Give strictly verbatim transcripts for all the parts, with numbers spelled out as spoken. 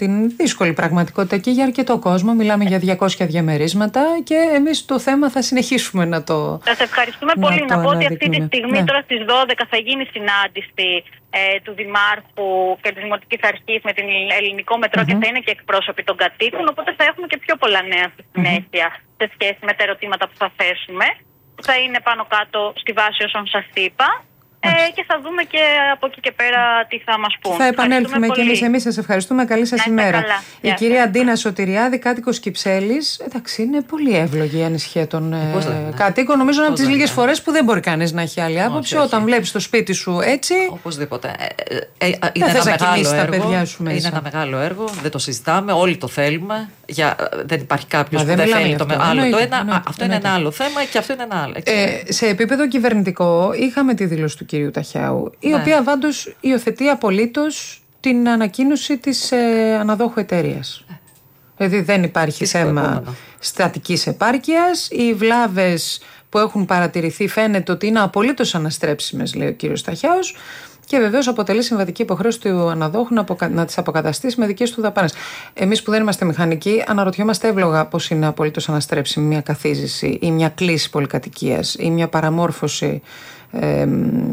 την δύσκολη πραγματικότητα και για αρκετό κόσμο. Μιλάμε για διακόσια διαμερίσματα και εμείς το θέμα θα συνεχίσουμε να το. Σας ευχαριστούμε να πολύ. Να πω ότι αυτή τη στιγμή, ναι, τώρα στις δώδεκα θα γίνει συνάντηση ε, του Δημάρχου και της Δημοτικής Αρχής με την Ελληνικό Μετρό, mm-hmm, και θα είναι και εκπρόσωποι των κατοίκων. Οπότε θα έχουμε και πιο πολλά νέα στη συνέχεια, mm-hmm, σε σχέση με τα ερωτήματα που θα θέσουμε. Θα είναι πάνω κάτω στη βάση όσων σας είπα. Ε, και θα δούμε και από εκεί και πέρα τι θα μας πούν. Θα επανέλθουμε και εμείς. Εμείς σας ευχαριστούμε. Καλή σας ημέρα. Καλά. Η yeah. κυρία Ντίνα Σωτηριάδη, κάτοικος Κυψέλης. Εντάξει, είναι πολύ εύλογη η ανησυχία των ε, κατοίκων. Νομίζω είναι από τις λίγες φορές που δεν μπορεί κανείς να έχει άλλη άποψη. Όχι, όταν βλέπεις το σπίτι σου έτσι. Οπωσδήποτε. Ε, ε, ε, είναι ένα μεγάλο έργο. Τα παιδιά σου μέσα. Είναι ένα μεγάλο έργο. Δεν το συζητάμε. Όλοι το θέλουμε. Για, δεν υπάρχει κάποιο που δεν θέλει το άλλο. Το ένα, αυτό είναι ένα άλλο θέμα και αυτό είναι ένα άλλο. Ε, σε επίπεδο κυβερνητικό, είχαμε τη δήλωση του κυρίου Ταχιάου, η ναι. οποία πάντως υιοθετεί απολύτως την ανακοίνωση της ε, αναδόχου εταιρείας. Ε. Δηλαδή δεν υπάρχει Φυσικό θέμα επόμενο. στατικής επάρκειας. Οι βλάβες που έχουν παρατηρηθεί φαίνεται ότι είναι απολύτως αναστρέψιμες, λέει ο κύριος Ταχιάους. Και βεβαίως αποτελεί συμβατική υποχρέωση του αναδόχου να, αποκα... να τις αποκαταστήσει με δικές του δαπάνες. Εμείς που δεν είμαστε μηχανικοί, αναρωτιόμαστε εύλογα πώς είναι απολύτως αναστρέψιμη μια καθίζηση ή μια κλίση πολυκατοικίας ή μια παραμόρφωση ε,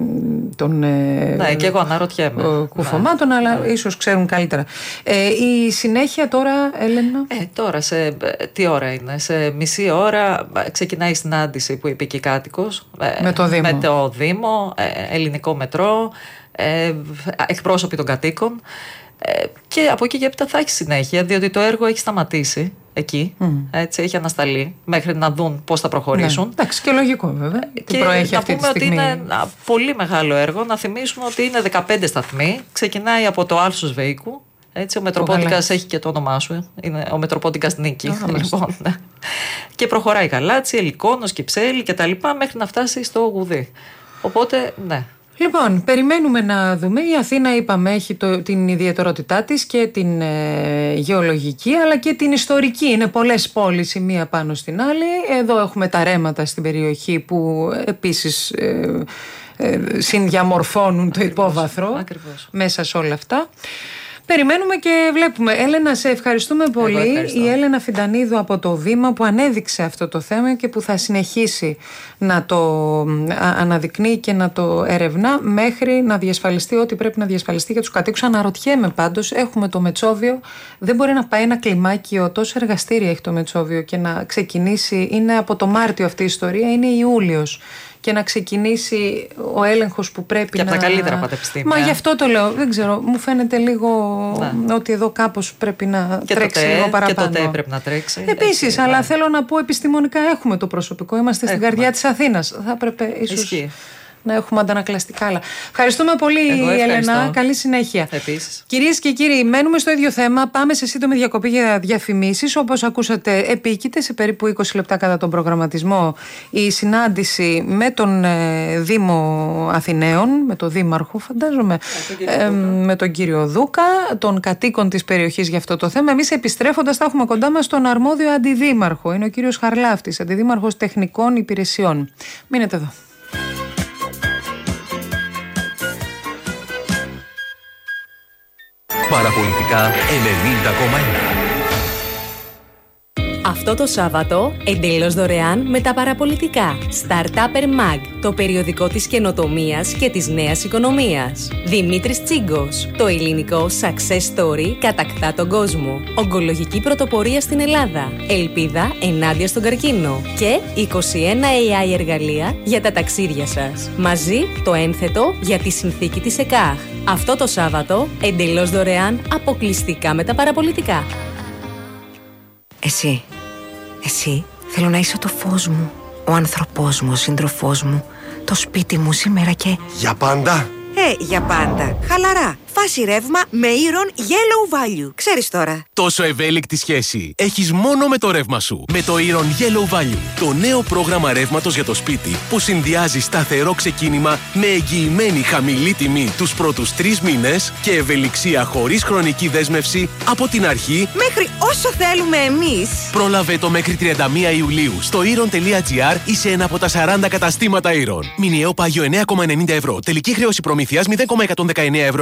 των ε, ναι, και εγώ αναρωτιέμαι. κουφωμάτων, ναι, αλλά ναι. ίσως ξέρουν καλύτερα. Ε, η συνέχεια τώρα, Έλενα. Ε, τώρα, σε τι ώρα είναι, σε μισή ώρα ξεκινάει η συνάντηση που είπε και η κάτοικος. Ε, με το Δήμο. Με το Δήμο, ε, Ελληνικό Μετρό, ε, εκπρόσωποι των κατοίκων. Ε, και από εκεί και έπειτα θα έχει συνέχεια, διότι το έργο έχει σταματήσει εκεί, mm. έτσι, έχει ανασταλεί μέχρι να δουν πώς θα προχωρήσουν. Ναι, εντάξει, και λογικό βέβαια. Και προέχει να αυτή πούμε τη στιγμή. ότι είναι ένα πολύ μεγάλο έργο. Να θυμίσουμε ότι είναι δεκαπέντε σταθμοί. Ξεκινάει από το Άλσος Βεϊκού. Έτσι, ο Μετροπόντικας έχει και το όνομά σου. Είναι ο Μετροπόντικας Νίκη. Λοιπόν, ναι. Και προχωράει Γαλάτσι, Ελικόνος, Κυψέλη κτλ. Μέχρι να φτάσει στο Γουδί. Οπότε, ναι. Λοιπόν, περιμένουμε να δούμε. Η Αθήνα, είπαμε, έχει το, την ιδιαιτερότητά της και την ε, γεωλογική αλλά και την ιστορική. Είναι πολλές πόλεις η μία πάνω στην άλλη. Εδώ έχουμε τα ρέματα στην περιοχή που επίσης ε, ε, συνδιαμορφώνουν το υπόβαθρο. Ακριβώς. Μέσα σε όλα αυτά. Περιμένουμε και βλέπουμε. Έλενα, σε ευχαριστούμε πολύ. Η Έλενα Φιντανίδου από το Βήμα που ανέδειξε αυτό το θέμα και που θα συνεχίσει να το αναδεικνύει και να το ερευνά μέχρι να διασφαλιστεί ό,τι πρέπει να διασφαλιστεί για τους κατοίκους. Αναρωτιέμαι πάντως, έχουμε το Μετσόβιο, δεν μπορεί να πάει ένα κλιμάκιο, τόσο εργαστήρια έχει το Μετσόβιο και να ξεκινήσει, είναι από το Μάρτιο αυτή η ιστορία, είναι Ιούλιος. Και να ξεκινήσει ο έλεγχος που πρέπει και να. Και από τα καλύτερα πανεπιστήμια. Μα γι' αυτό το λέω. Δεν ξέρω. Μου φαίνεται λίγο ναι. ότι εδώ κάπως πρέπει να και τρέξει τότε, λίγο παραπάνω. Και τότε πρέπει να τρέξει. Επίσης, αλλά ναι. θέλω να πω επιστημονικά έχουμε το προσωπικό. Είμαστε έχουμε. στην καρδιά της Αθήνας. Θα έπρεπε ίσως. Ισχύει. Να έχουμε αντανακλαστικά άλλα. Ευχαριστούμε πολύ, Έλενα. Καλή συνέχεια. Επίσης. Κυρίες και κύριοι, μένουμε στο ίδιο θέμα. Πάμε σε σύντομη διακοπή για διαφημίσεις. Όπως ακούσατε, επίκειται σε περίπου είκοσι λεπτά κατά τον προγραμματισμό η συνάντηση με τον ε, Δήμο Αθηναίων, με τον Δήμαρχο, φαντάζομαι, ε, ε, με τον κύριο Δούκα, των κατοίκων της περιοχής για αυτό το θέμα. Εμείς επιστρέφοντας, θα έχουμε κοντά μας τον αρμόδιο αντιδήμαρχο. Είναι ο κύριος Χαρλάφτης, αντιδήμαρχος τεχνικών υπηρεσιών. Μείνετε εδώ. Παραπολιτικά ενενήντα κόμμα ένα. Αυτό το Σάββατο, εντελώς δωρεάν με τα παραπολιτικά. Startupper Mag, το περιοδικό της καινοτομίας και της νέας οικονομίας. Δημήτρης Τσίγκος, το ελληνικό success story κατακτά τον κόσμο. Ογκολογική πρωτοπορία στην Ελλάδα. Ελπίδα ενάντια στον καρκίνο. Και είκοσι ένα έι άι εργαλεία για τα ταξίδια σας. Μαζί το ένθετο για τη συνθήκη της ΕΚΑΧ. Αυτό το Σάββατο, εντελώς δωρεάν, αποκλειστικά με τα παραπολιτικά. Εσύ, εσύ θέλω να είσαι το φως μου, ο άνθρωπός μου, ο σύντροφός μου, το σπίτι μου σήμερα και... Για πάντα! Ε, για πάντα. Χαλαρά. Φάση ρεύμα με Iron Yellow Value. Ξέρεις τώρα. Τόσο ευέλικτη σχέση έχεις μόνο με το ρεύμα σου. Με το Iron Yellow Value. Το νέο πρόγραμμα ρεύματος για το σπίτι που συνδυάζει σταθερό ξεκίνημα με εγγυημένη χαμηλή τιμή τους πρώτους τρεις μήνες και ευελιξία χωρίς χρονική δέσμευση από την αρχή μέχρι όσο θέλουμε εμείς. Πρόλαβε το μέχρι τριάντα μία Ιουλίου στο iron τελεία gr ή σε ένα από τα σαράντα καταστήματα Iron. Μηνιαίο πάγιο εννέα κόμμα ενενήντα ευρώ. Τελική χρέωση προμήθειας μηδέν κόμμα εκατόν δεκαεννέα ευρώ ανά κιλοβατόρα.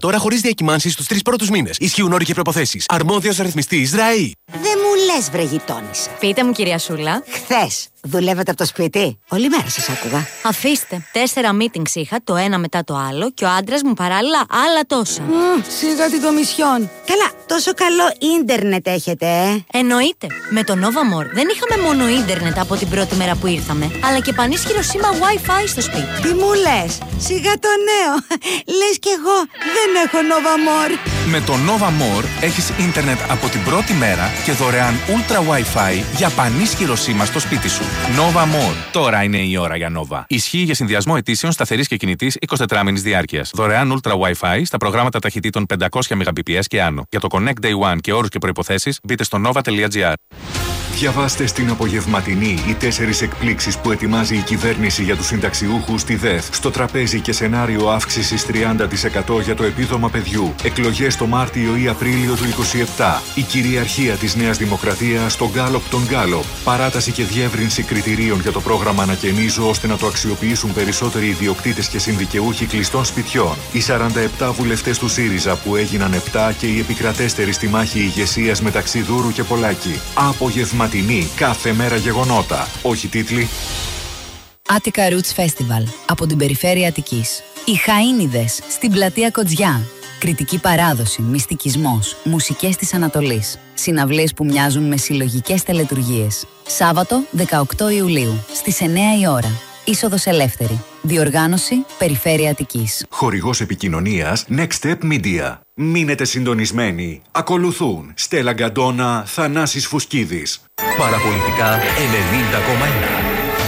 τώρα χωρίς διακυμάνσεις στους τρεις πρώτους μήνες. Ισχύουν όροι και προϋποθέσεις. Αρμόδιος ρυθμιστής ΡΑΗ. Δεν μου λες, βρε γειτόνισσα. Πείτε μου, κυρία Σούλα. Χθες δουλεύετε από το σπίτι? Όλη μέρα σας άκουγα. Αφήστε. Τέσσερα meetings είχα, το ένα μετά το άλλο, και ο άντρας μου παράλληλα άλλα τόσα. Mm, σιγά την κομισιόν. Καλά, τόσο καλό ίντερνετ έχετε, ε. Εννοείται. Με το Nova More δεν είχαμε μόνο ίντερνετ από την πρώτη μέρα που ήρθαμε, αλλά και πανίσχυρο σήμα Wi-Fi στο σπίτι. Τι μου λες? Σιγά το νέο. Λες κι εγώ δεν έχω Nova More. Με το Nova More έχεις ίντερνετ από την πρώτη μέρα και δωρεάν Ultra Wi-Fi για πανίσχυρο σήμα στο σπίτι σου. Nova More. Τώρα είναι η ώρα για Nova. Ισχύει για συνδυασμό αιτήσεων σταθερής και κινητής εικοσιτετράωρης διάρκειας. Δωρεάν Ultra Wi-Fi στα προγράμματα ταχυτήτων πεντακόσια μεγαμπιπιες και άνω. Για το Connect Day One και όρους και προϋποθέσεις μπείτε στο nova τελεία gr. Διαβάστε στην απογευματινή οι τέσσερις εκπλήξεις που ετοιμάζει η κυβέρνηση για τους συνταξιούχους στη ΔΕΘ. Στο τραπέζι και σενάριο αύξησης τριάντα τοις εκατό για το επίδομα παιδιού. Εκλογές το Μάρτιο ή Απρίλιο του είκοσι επτά. Η κυριαρχία της Νέας Δημοκρατίας στο γκάλοπ των γκάλοπ. Παράταση και διεύρυνση κριτηρίων για το πρόγραμμα Ανακαινίζω ώστε να το αξιοποιήσουν περισσότεροι ιδιοκτήτες και συνδικαιούχοι κλειστών σπιτιών. Οι σαράντα επτά βουλευτές του ΣΥΡΙΖΑ που έγιναν επτά και οι επικρατέστεροι στη μάχη ηγεσίας μεταξύ Δούρου και Πολάκη. Απογευματινή. Κάθε μέρα γεγονότα. Όχι τίτλοι. Attica Roots Festival από την περιφέρεια Αττικής. Οι Χαΐνιδες στην πλατεία Κοτζιά. Κριτική παράδοση, μυστικισμός, μουσικές της Ανατολής. Συναυλίες που μοιάζουν με συλλογικές τελετουργίες. Σάββατο δεκαοκτώ Ιουλίου στις εννιά η ώρα. Είσοδος ελεύθερη. Διοργάνωση Περιφέρεια Αττικής. Χορηγός επικοινωνίας Next Step Media. Μείνετε συντονισμένοι. Ακολουθούν Στέλλα Γκαντόνα, Θανάσης Φουσκίδης. Παραπολιτικά ενενήντα κόμμα ένα.